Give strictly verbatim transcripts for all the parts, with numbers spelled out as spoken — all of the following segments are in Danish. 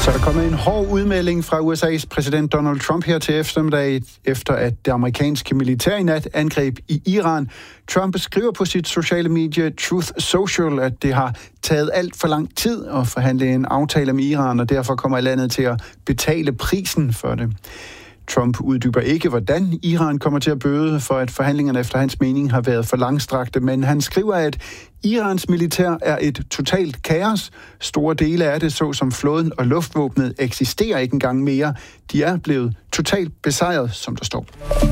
Så der er kommet en hård udmelding fra U S A's præsident Donald Trump her til eftermiddag, efter at det amerikanske militær i nat angreb i Iran. Trump skriver på sit sociale medie Truth Social, at det har taget alt for lang tid at forhandle en aftale med Iran, og derfor kommer landet til at betale prisen for det. Trump uddyber ikke, hvordan Iran kommer til at bøde for, at forhandlingerne efter hans mening har været for langstrakte, men han skriver, at Irans militær er et totalt kaos. Store dele af det, såsom flåden og luftvåbnet, eksisterer ikke engang mere. De er blevet totalt besejret, som der står.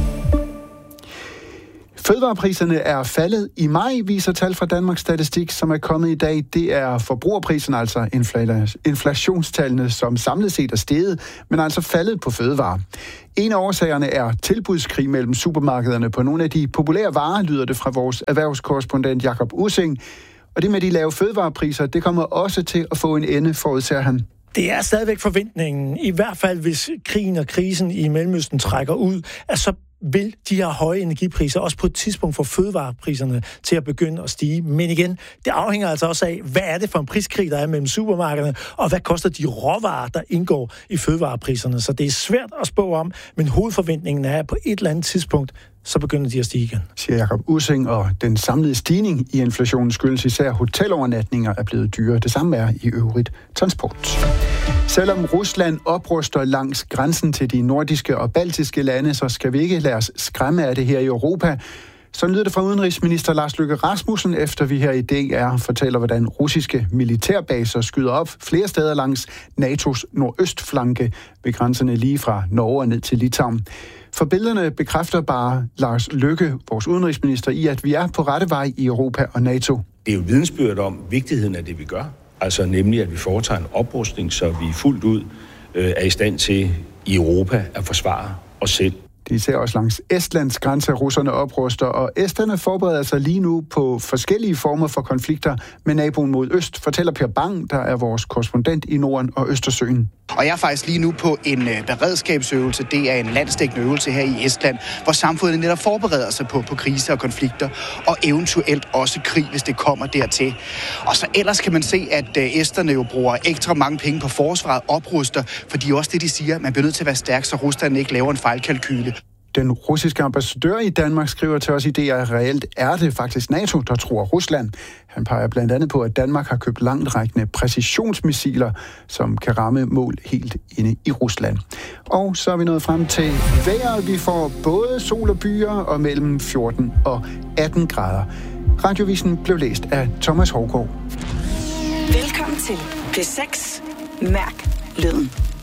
Fødevarepriserne er faldet i maj, viser tal fra Danmarks Statistik, som er kommet i dag. Det er forbrugerpriserne, altså inflationstallene, som samlet set er steget, men altså faldet på fødevarer. En af årsagerne er tilbudskrig mellem supermarkederne på nogle af de populære varer, lyder det fra vores erhvervskorrespondent Jakob Ussing. Og det med de lave fødevarepriser, det kommer også til at få en ende, forudser han. Det er stadigvæk forventningen, i hvert fald hvis krigen og krisen i Mellemøsten trækker ud, at så vil de her høje energipriser også på et tidspunkt få fødevarepriserne til at begynde at stige. Men igen, det afhænger altså også af, hvad er det for en priskrig, der er mellem supermarkederne, og hvad koster de råvarer, der indgår i fødevarepriserne. Så det er svært at spå om, men hovedforventningen er, at på et eller andet tidspunkt, så begynder de at stige igen. Siger Jakob Ussing, og den samlede stigning i inflationen skyldes især hotelovernatninger er blevet dyre. Det samme er i øvrigt transport. Selvom Rusland opruster langs grænsen til de nordiske og baltiske lande, så skal vi ikke lade os skræmme af det her i Europa. Så lyder det fra udenrigsminister Lars Løkke Rasmussen, efter vi her i D R fortæller, hvordan russiske militærbaser skyder op flere steder langs NATO's nordøstflanke ved grænserne lige fra Norge og ned til Litauen. For billederne bekræfter bare Lars Løkke, vores udenrigsminister, i at vi er på rette vej i Europa og NATO. Det er jo vidensbyrd om vigtigheden af det, vi gør. Altså nemlig, at vi foretager en oprustning, så vi fuldt ud øh, er i stand til i Europa at forsvare os selv. De ser også langs Estlands grænse, russerne opruster, og esterne forbereder sig lige nu på forskellige former for konflikter med naboen mod øst, fortæller Per Bang, der er vores korrespondent i Norden og Østersøen. Og jeg er faktisk lige nu på en øh, beredskabsøvelse. Det er en landsdækkende øvelse her i Estland, hvor samfundet netop forbereder sig på, på kriser og konflikter, og eventuelt også krig, hvis det kommer dertil. Og så ellers kan man se, at øh, esterne jo bruger ekstra mange penge på forsvaret, opruster, fordi også det, de siger, man bliver nødt til at være stærk, så Rusland ikke laver en fejlkalkyle. Den russiske ambassadør i Danmark skriver til os i D R, reelt er det faktisk NATO, der tror Rusland. Han peger blandt andet på, at Danmark har købt langtrækkende præcisionsmissiler, som kan ramme mål helt inde i Rusland. Og så er vi nået frem til vejret. Vi får både sol og byer og mellem fjorten og atten grader. Radiovisen blev læst af Thomas Hovgaard. Velkommen til P seks. Mærk lyden.